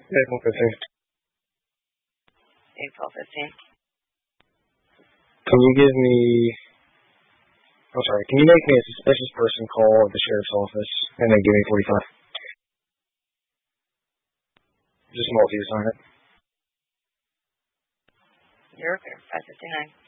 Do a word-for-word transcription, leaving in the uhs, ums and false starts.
April fifteenth. April fifteenth. Can you give me... I'm sorry, can you make me a suspicious person call at the sheriff's office and then give me forty-five? Just multi-assign it. You're okay. five fifty-nine.